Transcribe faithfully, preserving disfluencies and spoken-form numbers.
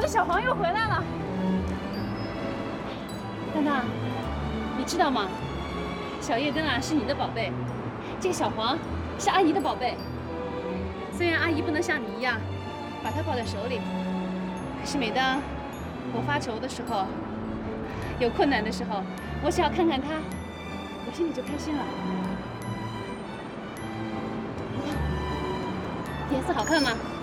的小黄又回来了。蛋蛋，你知道吗？小夜灯啊是你的宝贝，这个小黄是阿姨的宝贝。虽然阿姨不能像你一样把它抱在手里，可是每当我发愁的时候，有困难的时候，我只要看看它，我心里就开心了。颜色好看吗？